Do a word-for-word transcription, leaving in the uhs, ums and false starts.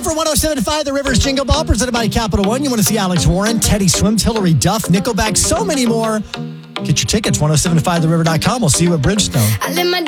for one oh seven point five The River's Jingle Ball, presented by Capital One. You want to see Alex Warren, Teddy Swims, Hillary Duff, Nickelback, so many more. Get your tickets, one oh seven five the river dot com. We'll see you at Bridgestone. I live my